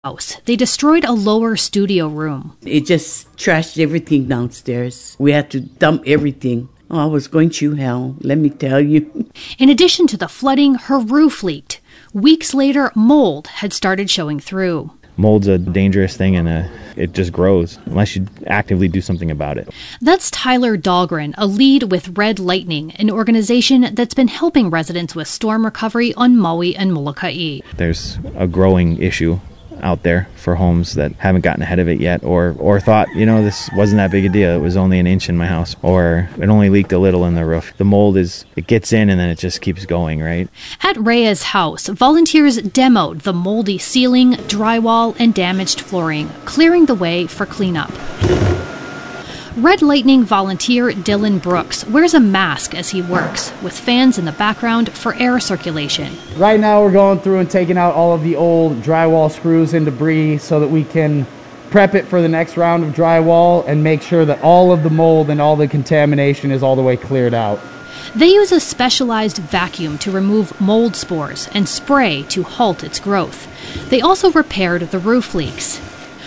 house. They destroyed a lower studio room. It just trashed everything downstairs. We had to dump everything. Oh, I was going through hell, let me tell you. In addition to the flooding, her roof leaked. Weeks later, mold had started showing through. Mold's a dangerous thing, and it just grows unless you actively do something about it. That's Tyler Dahlgren, a lead with Red Lightning, an organization that's been helping residents with storm recovery on Maui and Molokai. There's a growing issue out there for homes that haven't gotten ahead of it yet, or thought, this wasn't that big a deal. It was only an inch in my house, or it only leaked a little in the roof. The mold it gets in and then it just keeps going, right? At Rhea's house, volunteers demoed the moldy ceiling, drywall, and damaged flooring, clearing the way for cleanup. Red Lightning volunteer Dylan Brooks wears a mask as he works, with fans in the background for air circulation. Right now we're going through and taking out all of the old drywall screws and debris so that we can prep it for the next round of drywall and make sure that all of the mold and all the contamination is all the way cleared out. They use a specialized vacuum to remove mold spores and spray to halt its growth. They also repaired the roof leaks.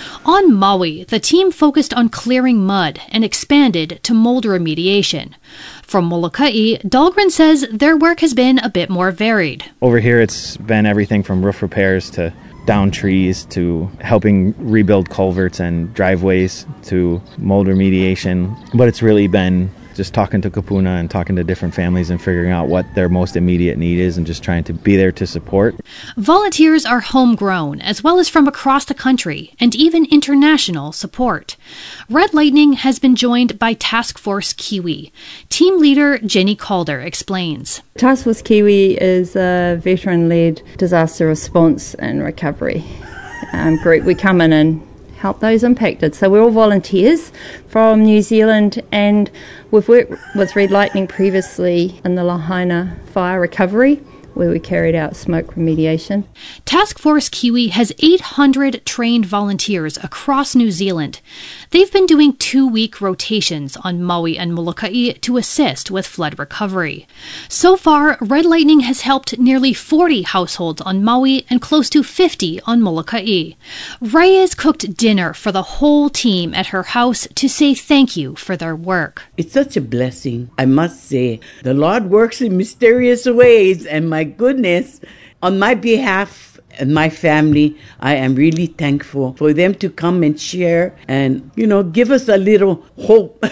On Maui, the team focused on clearing mud and expanded to mold remediation. From Molokai, Dahlgren says their work has been a bit more varied. Over here, it's been everything from roof repairs to down trees to helping rebuild culverts and driveways to mold remediation. But it's really been just talking to Kupuna and talking to different families and figuring out what their most immediate need is and just trying to be there to support. Volunteers are homegrown, as well as from across the country, and even international support. Red Lightning has been joined by Task Force Kiwi. Team leader Jenny Calder explains. Task Force Kiwi is a veteran-led disaster response and recovery group. We come in and help those impacted. So we're all volunteers from New Zealand, and we've worked with Red Lightning previously in the Lahaina fire recovery, where we carried out smoke remediation. Task Force Kiwi has 800 trained volunteers across New Zealand. They've been doing 2-week rotations on Maui and Molokai to assist with flood recovery. So far, Red Lightning has helped nearly 40 households on Maui and close to 50 on Molokai. Rhea's cooked dinner for the whole team at her house to say thank you for their work. It's such a blessing, I must say. The Lord works in mysterious ways, and my goodness, on my behalf and my family, I am really thankful for them to come and share and, give us a little hope.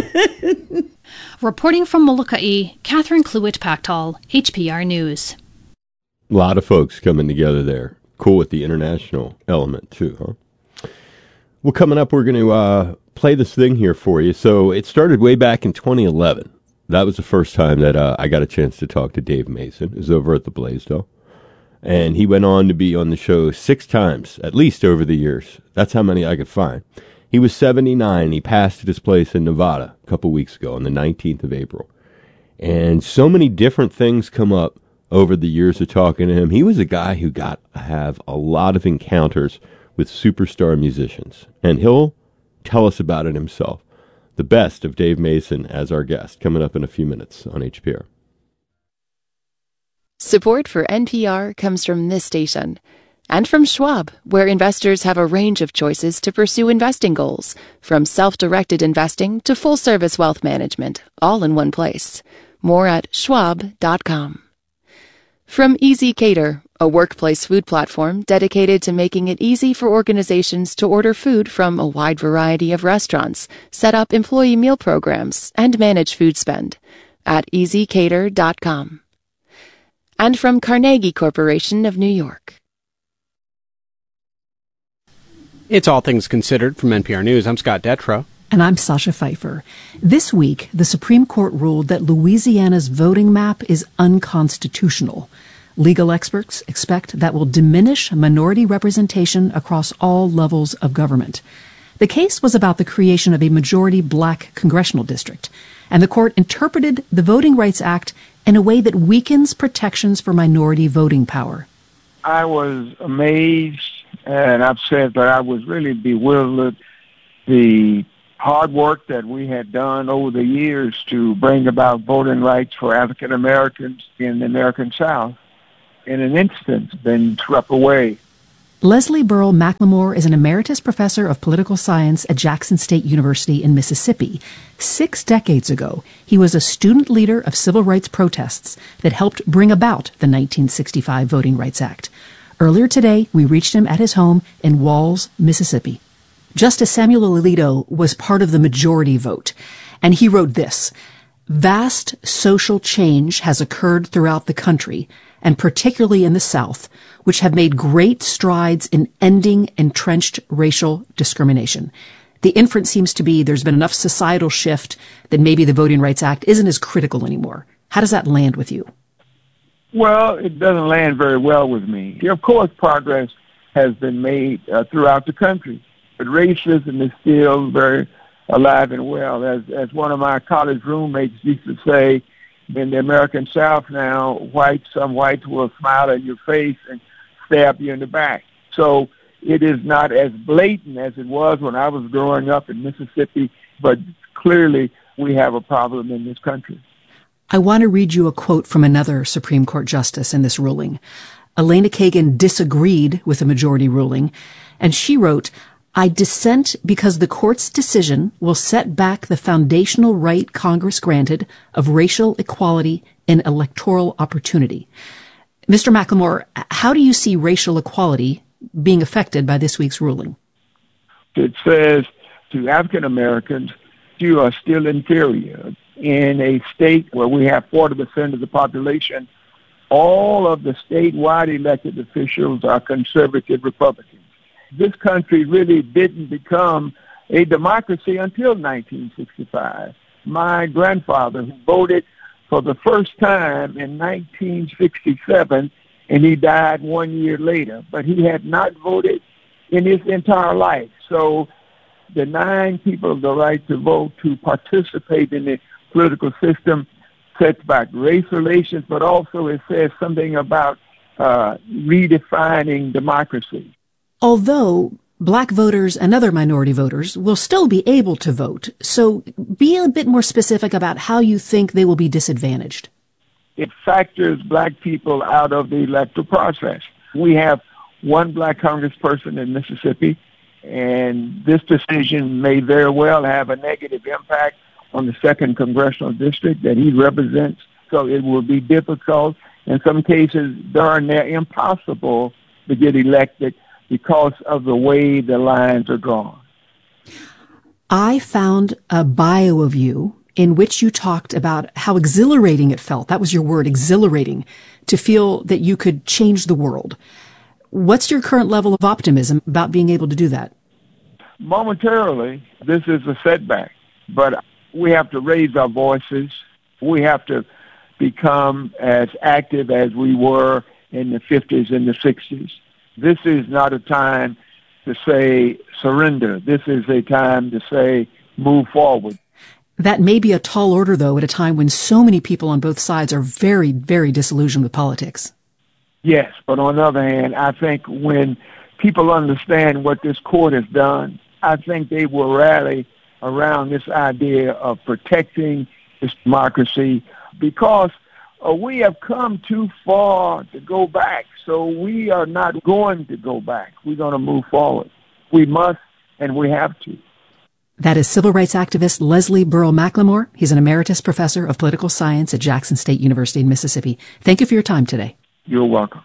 Reporting from Molokai, Catherine Cluitt-Pactol, HPR News. A lot of folks coming together there. Cool with the international element too, huh? Well, coming up, we're going to play this thing here for you. So it started way back in 2011. That was the first time that I got a chance to talk to Dave Mason. It was over at the Blaisdell. And he went on to be on the show 6 times, at least over the years. That's how many I could find. He was 79. He passed at his place in Nevada a couple weeks ago on the 19th of April. And so many different things come up over the years of talking to him. He was a guy who got to have a lot of encounters with superstar musicians. And he'll tell us about it himself. The best of Dave Mason as our guest, coming up in a few minutes on HPR. Support for NPR comes from this station and from Schwab, where investors have a range of choices to pursue investing goals, from self-directed investing to full-service wealth management, all in one place. More at schwab.com. From Easy Cater, a workplace food platform dedicated to making it easy for organizations to order food from a wide variety of restaurants, set up employee meal programs, and manage food spend at easycater.com. And from Carnegie Corporation of New York. It's All Things Considered from NPR News. I'm Scott Detrow. And I'm Sasha Pfeiffer. This week, the Supreme Court ruled that Louisiana's voting map is unconstitutional. Legal experts expect that will diminish minority representation across all levels of government. The case was about the creation of a majority black congressional district, and the court interpreted the Voting Rights Act in a way that weakens protections for minority voting power. I was amazed and upset, but I was really bewildered. The hard work that we had done over the years to bring about voting rights for African Americans in the American South, in an instant, been swept away Leslie Burrell McLemore is an emeritus professor of political science at Jackson State University in Mississippi. 6 decades ago, he was a student leader of civil rights protests that helped bring about the 1965 Voting Rights Act. Earlier today, we reached him at his home in Walls, Mississippi. Justice Samuel Alito was part of the majority vote, and he wrote this: "Vast social change has occurred throughout the country, and particularly in the South, which have made great strides in ending entrenched racial discrimination. The inference seems to be there's been enough societal shift that maybe the Voting Rights Act isn't as critical anymore." How does that land with you? Well, it doesn't land very well with me. Of course, progress has been made throughout the country, but racism is still very alive and well. As one of my college roommates used to say, in the American South now, some whites will smile in your face and stab you in the back. So it is not as blatant as it was when I was growing up in Mississippi, but clearly we have a problem in this country. I want to read you a quote from another Supreme Court justice in this ruling. Elena Kagan disagreed with the majority ruling, and she wrote, "I dissent because the court's decision will set back the foundational right Congress granted of racial equality and electoral opportunity." Mr. McLemore, how do you see racial equality being affected by this week's ruling? It says to African Americans, you are still inferior. In a state where we have 40% of the population, all of the statewide elected officials are conservative Republicans. This country really didn't become a democracy until 1965. My grandfather, who voted for the first time in 1967, and he died 1 year later, but he had not voted in his entire life. So denying people the right to vote, to participate in the political system, sets back race relations, but also it says something about redefining democracy. Although black voters and other minority voters will still be able to vote, so be a bit more specific about how you think they will be disadvantaged. It factors black people out of the electoral process. We have one black congressperson in Mississippi, and this decision may very well have a negative impact on the 2nd Congressional District that he represents. So it will be difficult. In some cases, darn near impossible to get elected because of the way the lines are drawn. I found a bio of you in which you talked about how exhilarating it felt. That was your word, exhilarating, to feel that you could change the world. What's your current level of optimism about being able to do that? Momentarily, this is a setback, but we have to raise our voices. We have to become as active as we were in the 50s and the 60s. This is not a time to say surrender. This is a time to say move forward. That may be a tall order, though, at a time when so many people on both sides are very, very disillusioned with politics. Yes, but on the other hand, I think when people understand what this court has done, I think they will rally around this idea of protecting this democracy, because we have come too far to go back. So we are not going to go back. We're going to move forward. We must, and we have to. That is civil rights activist Leslie Burrell McLemore. He's an emeritus professor of political science at Jackson State University in Mississippi. Thank you for your time today. You're welcome.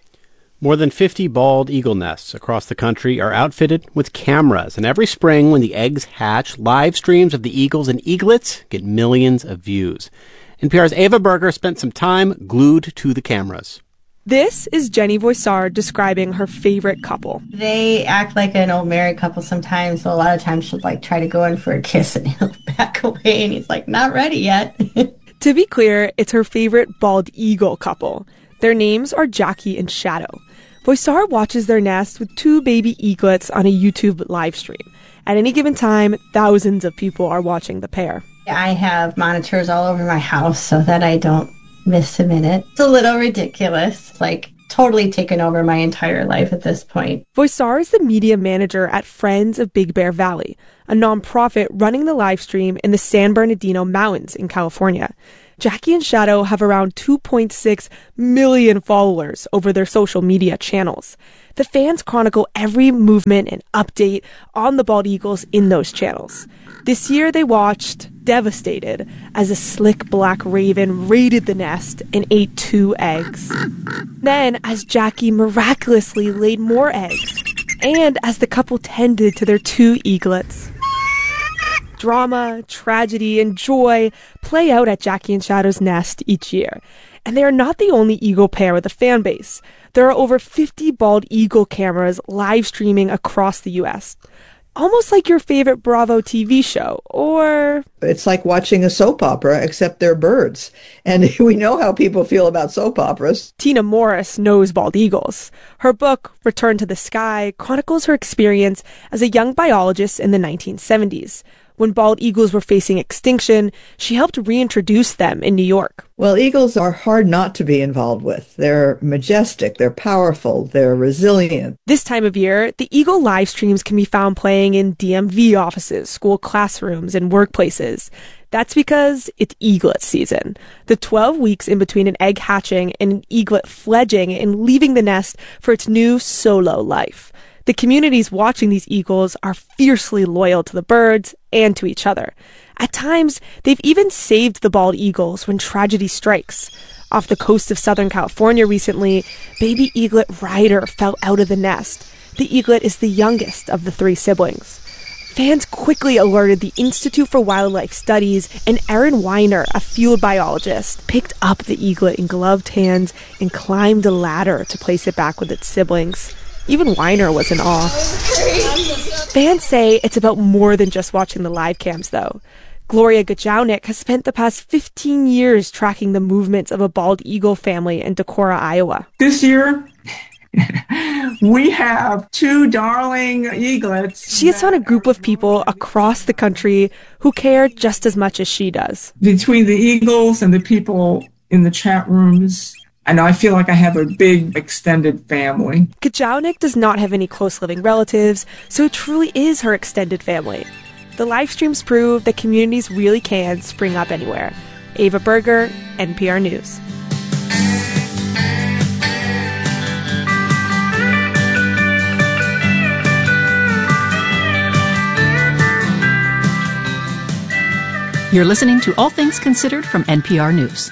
More than 50 bald eagle nests across the country are outfitted with cameras, and every spring when the eggs hatch, live streams of the eagles and eaglets get millions of views. NPR's Ava Berger spent some time glued to the cameras. This is Jenny Voisard describing her favorite couple. They act like an old married couple sometimes, so a lot of times she'll try to go in for a kiss and he'll back away and he's not ready yet. To be clear, it's her favorite bald eagle couple. Their names are Jackie and Shadow. Voisard watches their nest with 2 baby eaglets on a YouTube live stream. At any given time, thousands of people are watching the pair. I have monitors all over my house so that I don't miss a minute. It's a little ridiculous, totally taken over my entire life at this point. Voisard is the media manager at Friends of Big Bear Valley, a nonprofit running the live stream in the San Bernardino Mountains in California. Jackie and Shadow have around 2.6 million followers over their social media channels. The fans chronicle every movement and update on the bald eagles in those channels. This year they watched, devastated, as a slick black raven raided the nest and ate 2 eggs. Then, as Jackie miraculously laid more eggs, and as the couple tended to their 2 eaglets. Drama, tragedy, and joy play out at Jackie and Shadow's nest each year. And they are not the only eagle pair with a fan base. There are over 50 bald eagle cameras live streaming across the U.S. Almost like your favorite Bravo TV show, or... It's like watching a soap opera, except they're birds. And we know how people feel about soap operas. Tina Morris knows bald eagles. Her book, Return to the Sky, chronicles her experience as a young biologist in the 1970s. When bald eagles were facing extinction, she helped reintroduce them in New York. Well, eagles are hard not to be involved with. They're majestic, they're powerful, they're resilient. This time of year, the eagle live streams can be found playing in DMV offices, school classrooms, and workplaces. That's because it's eaglet season. The 12 weeks in between an egg hatching and an eaglet fledging and leaving the nest for its new solo life. The communities watching these eagles are fiercely loyal to the birds and to each other. At times, they've even saved the bald eagles when tragedy strikes. Off the coast of Southern California recently, baby eaglet Ryder fell out of the nest. The eaglet is the youngest of the 3 siblings. Fans quickly alerted the Institute for Wildlife Studies, and Erin Weiner, a field biologist, picked up the eaglet in gloved hands and climbed a ladder to place it back with its siblings. Even Weiner was in awe. Fans say it's about more than just watching the live cams, though. Gloria Gajownik has spent the past 15 years tracking the movements of a bald eagle family in Decorah, Iowa. This year, we have 2 darling eaglets. She has found a group of people across the country who care just as much as she does. Between the eagles and the people in the chat rooms, I know I feel like I have a big extended family. Gajownik does not have any close living relatives, so it truly is her extended family. The live streams prove that communities really can spring up anywhere. Ava Berger, NPR News. You're listening to All Things Considered from NPR News.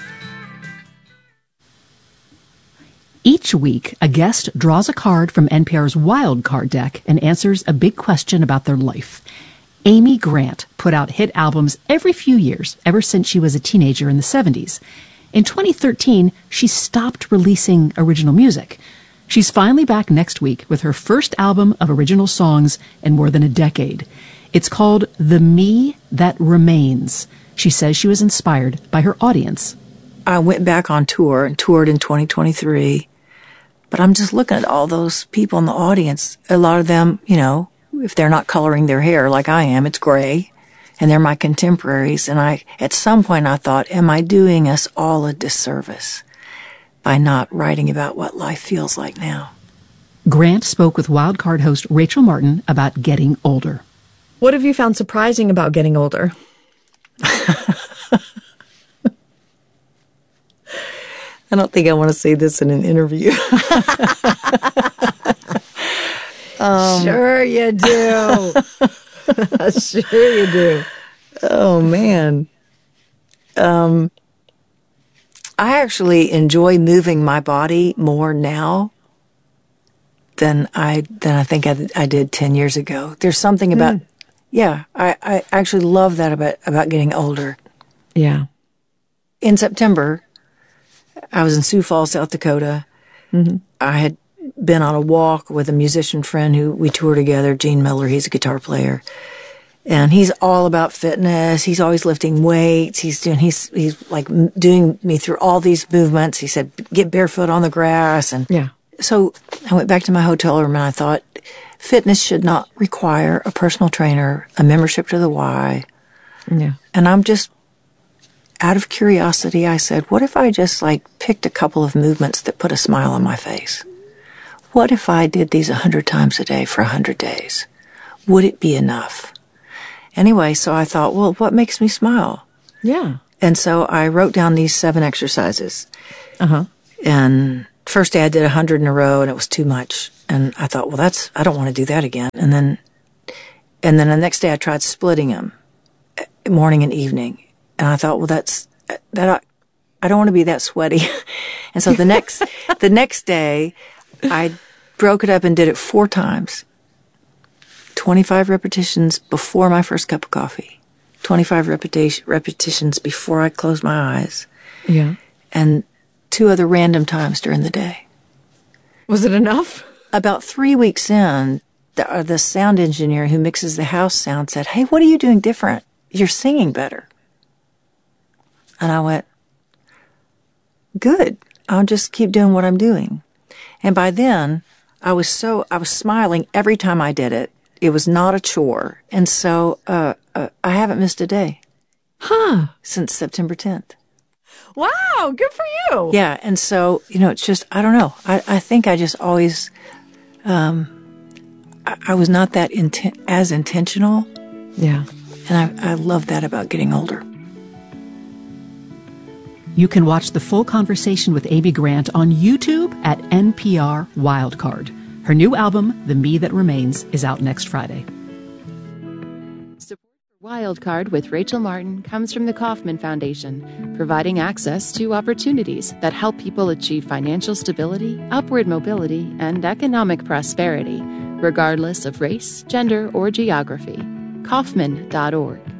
Each week, a guest draws a card from NPR's Wild Card deck and answers a big question about their life. Amy Grant put out hit albums every few years, ever since she was a teenager in the 70s. In 2013, she stopped releasing original music. She's finally back next week with her first album of original songs in more than a decade. It's called The Me That Remains. She says she was inspired by her audience. I went back on tour and toured in 2023. But I'm just looking at all those people in the audience. A lot of them, you know, if they're not coloring their hair like I am, it's gray. And they're my contemporaries. And at some point I thought, am I doing us all a disservice by not writing about what life feels like now? Grant spoke with Wildcard host Rachel Martin about getting older. What have you found surprising about getting older? I don't think I want to say this in an interview. Sure you do. Sure you do. Oh, man. I actually enjoy moving my body more now than I think I did 10 years ago. There's something about, I actually love that about getting older. Yeah. In September, I was in Sioux Falls, South Dakota. Mm-hmm. I had been on a walk with a musician friend who we tour together, Gene Miller. He's a guitar player. And he's all about fitness. He's always lifting weights. He's like doing me through all these movements. He said, get barefoot on the grass. And so I went back to my hotel room and I thought, fitness should not require a personal trainer, a membership to the Y. Yeah. And I'm just, out of curiosity, I said, what if I just picked a couple of movements that put a smile on my face? What if I did these 100 times a day for 100 days? Would it be enough? Anyway, so I thought, well, what makes me smile? Yeah. And so I wrote down these 7 exercises. Uh-huh. And first day I did 100 in a row, and it was too much. And I thought, well, I don't want to do that again. And then the next day I tried splitting them, morning and evening. And I thought, well, I don't want to be that sweaty. And so the next day I broke it up and did it 4 times. 25 repetitions before my first cup of coffee. 25 repetitions before I closed my eyes. Yeah. And 2 other random times during the day. Was it enough? About 3 weeks in, the sound engineer who mixes the house sound said, "Hey, what are you doing different? You're singing better." And I went, "Good. I'll just keep doing what I'm doing." And by then, I was smiling every time I did it. It was not a chore. And so I haven't missed a day. Since September 10th. Wow, good for you. Yeah, and so, it's just, I don't know. I think I just always, I was not that as intentional. Yeah. And I love that about getting older. You can watch the full conversation with Amy Grant on YouTube at NPR Wildcard. Her new album, The Me That Remains, is out next Friday. Support for Wildcard with Rachel Martin comes from the Kauffman Foundation, providing access to opportunities that help people achieve financial stability, upward mobility, and economic prosperity, regardless of race, gender, or geography. Kauffman.org.